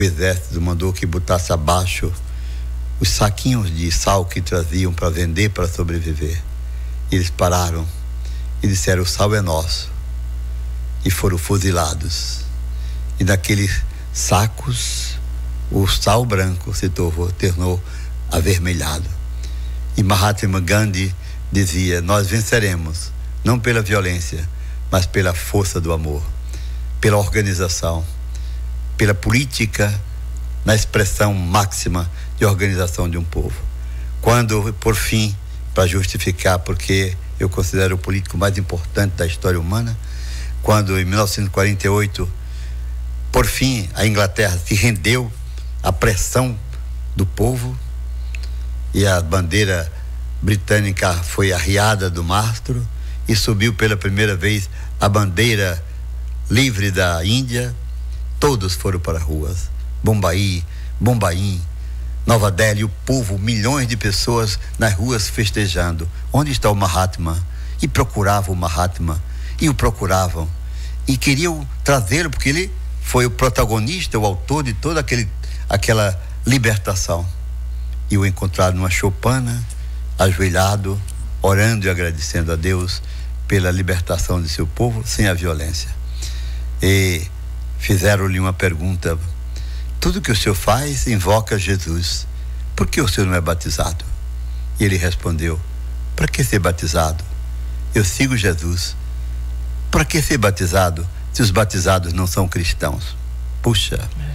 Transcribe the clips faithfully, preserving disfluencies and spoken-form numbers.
O exército mandou que botasse abaixo os saquinhos de sal que traziam para vender, para sobreviver. Eles pararam e disseram: o sal é nosso. E foram fuzilados. E naqueles sacos, o sal branco se tornou, tornou avermelhado. E Mahatma Gandhi dizia: nós venceremos, não pela violência, mas pela força do amor, pela organização, pela política, na expressão máxima de organização de um povo. Quando, por fim, para justificar, porque eu considero o político mais importante da história humana, quando em mil novecentos e quarenta e oito, por fim, a Inglaterra se rendeu à pressão do povo e a bandeira britânica foi arriada do mastro e subiu pela primeira vez a bandeira livre da Índia, todos foram para as ruas. Bombaí, Bombaim, Nova Delhi, o povo, milhões de pessoas nas ruas festejando. Onde está o Mahatma? E procuravam o Mahatma, e o procuravam, e queriam trazê-lo, porque ele foi o protagonista, o autor de toda aquele, aquela libertação. E o encontraram numa choupana, ajoelhado, orando e agradecendo a Deus pela libertação de seu povo sem a violência. E fizeram-lhe uma pergunta: tudo que o senhor faz invoca Jesus, por que o senhor não é batizado? E ele respondeu: para que ser batizado? Eu sigo Jesus. Para que ser batizado se os batizados não são cristãos? Puxa,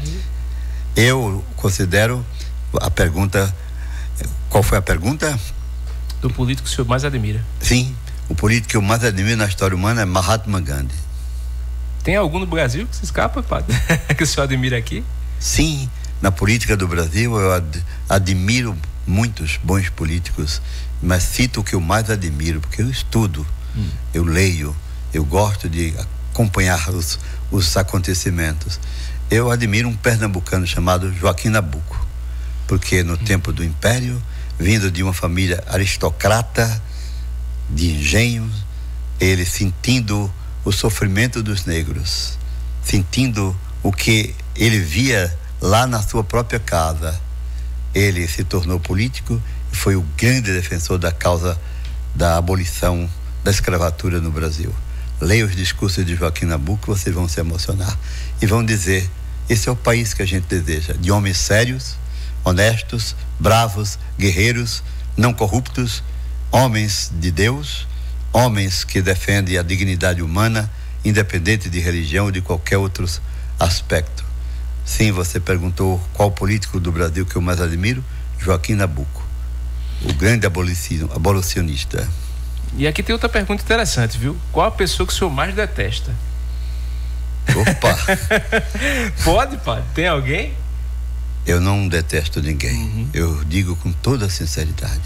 eu considero a pergunta. Qual foi a pergunta? Do político que o senhor mais admira. Sim, o político que eu mais admiro na história humana é Mahatma Gandhi. Tem algum no Brasil que se escapa, padre? Que o senhor admira aqui? Sim, na política do Brasil eu ad, admiro muitos bons políticos, mas cito o que eu mais admiro, porque eu estudo, hum. eu leio, eu gosto de acompanhar os, os acontecimentos. Eu admiro um pernambucano chamado Joaquim Nabuco, porque no hum. tempo do Império, vindo de uma família aristocrata, de engenhos, ele sentindo o sofrimento dos negros, sentindo o que ele via lá na sua própria casa, ele se tornou político e foi o grande defensor da causa da abolição da escravatura no Brasil. Leia os discursos de Joaquim Nabuco, vocês vão se emocionar e vão dizer: esse é o país que a gente deseja, de homens sérios, honestos, bravos, guerreiros, não corruptos, homens de Deus, homens que defendem a dignidade humana, independente de religião ou de qualquer outro aspecto. Sim, você perguntou qual político do Brasil que eu mais admiro? Joaquim Nabuco, o grande abolicionista. E aqui tem outra pergunta interessante, viu? Qual a pessoa que o senhor mais detesta? Opa! Pode, pai? Tem alguém? Eu não detesto ninguém. Uhum. Eu digo com toda sinceridade: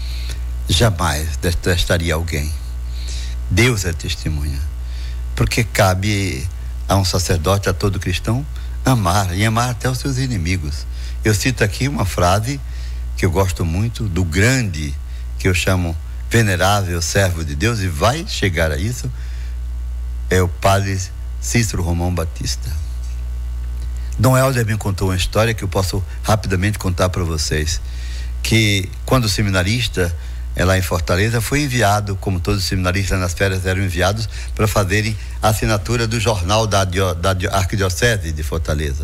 jamais detestaria alguém. Deus é testemunha. Porque cabe a um sacerdote, a todo cristão, amar, e amar até os seus inimigos. Eu cito aqui uma frase que eu gosto muito, do grande, que eu chamo venerável servo de Deus, e vai chegar a isso, é o padre Cícero Romão Batista. Dom Helder me contou uma história que eu posso rapidamente contar para vocês, que quando seminarista, é lá em Fortaleza, foi enviado, como todos os seminaristas nas férias eram enviados, para fazerem a assinatura do jornal da, da Arquidiocese de Fortaleza.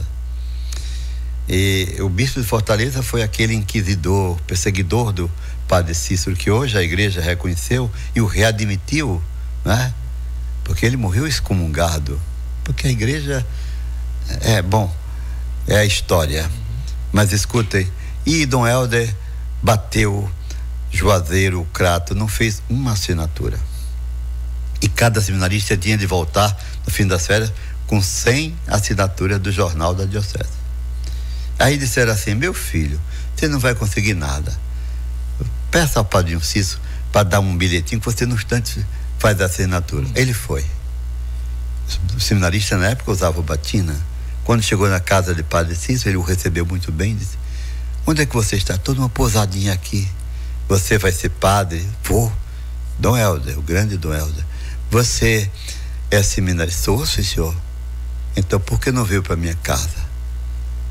E o bispo de Fortaleza foi aquele inquisidor, perseguidor do padre Cícero, que hoje a igreja reconheceu e o readmitiu, né? Porque ele morreu excomungado, porque a igreja é, bom, é a história. Mas escutem, e Dom Helder bateu Juazeiro, Crato, não fez uma assinatura. E cada seminarista tinha de voltar no fim das férias com cem assinaturas do jornal da diocese. Aí disseram assim: meu filho, você não vai conseguir nada. Peça ao padrinho Cícero para dar um bilhetinho que você no instante faz a assinatura. Ele foi. O seminarista na época usava batina. Quando chegou na casa de padre Cícero, ele o recebeu muito bem, disse: onde é que você está? Estou numa pousadinha aqui. Você vai ser padre? Vou. Dom Helder, o grande Dom Helder. Você é seminarista? Sou, senhor. Então por que não veio para minha casa?